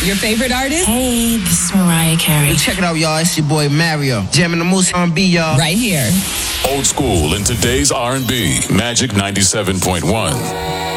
Your favorite artist? Hey, this is Mariah Carey. Check it out, y'all. It's your boy Mario. Jamming the Moose R&B, y'all. Right here. Old school in today's R&B. Magic 97.1.